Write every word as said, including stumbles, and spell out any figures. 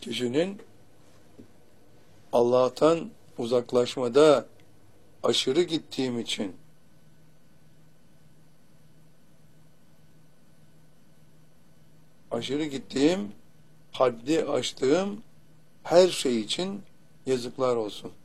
kişinin Allah'tan uzaklaşmada aşırı gittiğim için aşırı gittiğim, haddi aştığım her şey için yazıklar olsun.